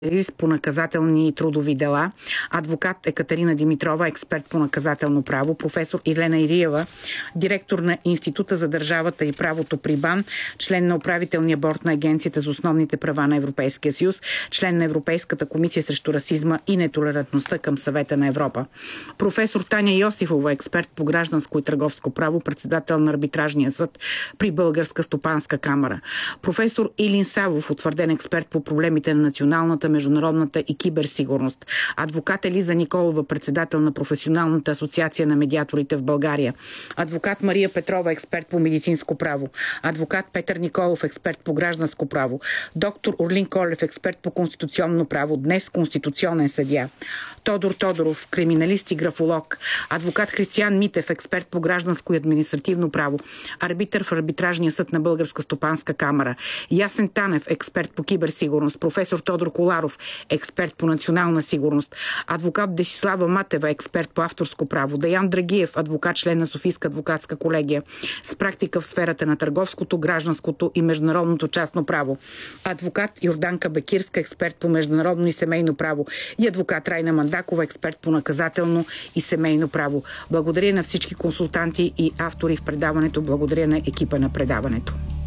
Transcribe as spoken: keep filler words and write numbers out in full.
специалист по наказателни и трудови дела, адвокат Екатерина Димитрова, експерт по наказателно право, професор Елена Ириева, директор на Института за държавата и правото при БАН, член на управителния борд на Агенцията за основните права на Европейския съюз, член на Европейската комисия срещу расизма и нетолерантността към Съвета на Европа. Професор Таня Йосифова, експерт по гражданско и търговско право, председател на арбитражния съд при Българска стопанска камара. Професор Илин Савов, утвърден експерт по проблемите на националната, международната и киберсигурност. Адвокат Елиза Николова, председател на Професионалната асоциация на медиаторите в България. Адвокат Мария Петрова, експерт по медицинско право. Адвокат Петър Николов, експерт по гражданско право. Доктор Орлин Колев, експерт по конституционно право, днес конституционен съдия. Тодор Тодоров, криминалист и графолог. Адвокат Християн Митев, експерт по гражданско и административно право. Арбитър в арбитражния съд на Българска стопанска камара. Ясен Танев, експерт по киберсигурност. Професор Тодор Коларов, експерт по национална сигурност. Адвокат Десислава Матева, експерт по авторско право. Даян Драгиев, адвокат, член на Софийска адвокатска колегия с практика в сферата на търговското, гражданското и международното частно право. Адвокат Йорданка Бекирска, експерт по международно и семейно право. И адвокат Райна Мандакова, експерт по наказателно и семейно право. Благодаря на всички консултанти и автори в предаването. Благодаря на екипа на предаването.